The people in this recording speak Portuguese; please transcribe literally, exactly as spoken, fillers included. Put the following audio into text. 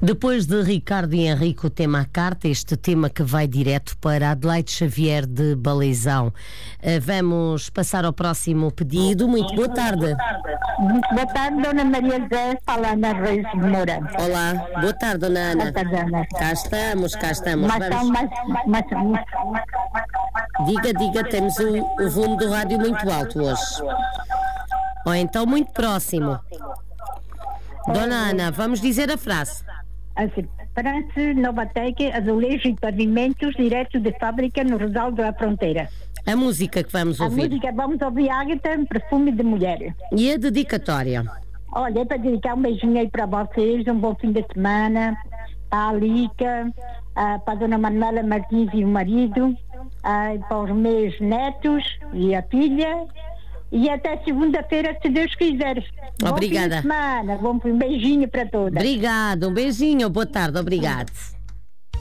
Depois de Ricardo e Henrique, o tema à carta, este tema que vai direto para Adelaide Xavier de Balizão. Uh, vamos passar ao próximo pedido. Muito boa tarde. Muito boa tarde, Dona Maria José, fala Ana Reis de Moura. Olá, boa tarde, Dona Ana. Boa tarde, Ana. Cá estamos, cá estamos. Mas, Vamos. mas, mas, mas, Diga, diga, temos o, o volume do rádio muito alto hoje. Ou então muito próximo. Dona Ana, vamos dizer a frase. assim, France Novatec, azulejo e pavimentos, direto de fábrica no Rosal da Fronteira. A música que vamos A ouvir. música, vamos ouvir Ágata, Perfume de Mulher. E a dedicatória. Olha, é para dedicar um beijinho aí para vocês, um bom fim de semana, para a Alica, ah, para a Dona Manuela Martins e o marido, ah, para os meus netos e a filha, e até segunda-feira, se Deus quiser. Obrigada. Bom fim de semana, bom, um beijinho para todas. Obrigada, um beijinho, boa tarde, obrigado.